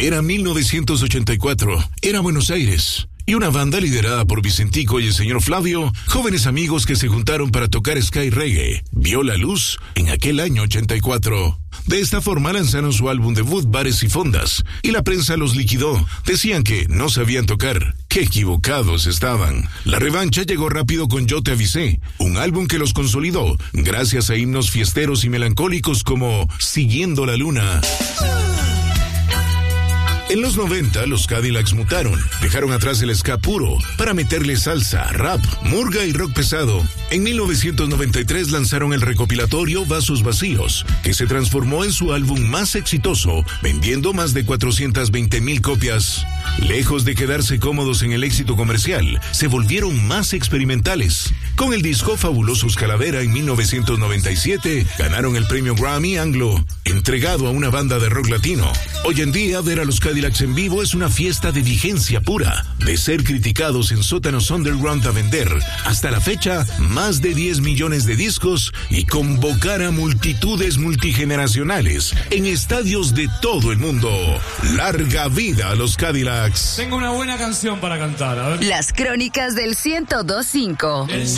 Era 1984, era Buenos Aires, y una banda liderada por Vicentico y el señor Flavio, jóvenes amigos que se juntaron para tocar Sky Reggae, vio la luz en aquel año 84. De esta forma lanzaron su álbum debut Bares y Fondas, y la prensa los liquidó. Decían que no sabían tocar. ¡Qué equivocados estaban! La revancha llegó rápido con Yo Te Avisé, un álbum que los consolidó, gracias a himnos fiesteros y melancólicos como Siguiendo la Luna. En los 90, los Cadillacs mutaron, dejaron atrás el ska puro para meterle salsa, rap, murga y rock pesado. En 1993 lanzaron el recopilatorio Vasos Vacíos, que se transformó en su álbum más exitoso, vendiendo más de 420,000 copias. Lejos de quedarse cómodos en el éxito comercial, se volvieron más experimentales. Con el disco Fabulosos Calavera en 1997, ganaron el premio Grammy Anglo, entregado a una banda de rock latino. Hoy en día, ver a los Cadillacs en vivo es una fiesta de vigencia pura. De ser criticados en sótanos underground a vender, hasta la fecha, más de 10 millones de discos y convocar a multitudes multigeneracionales en estadios de todo el mundo. ¡Larga vida a los Cadillacs! Tengo una buena canción para cantar, a ver. Las crónicas del 102.5.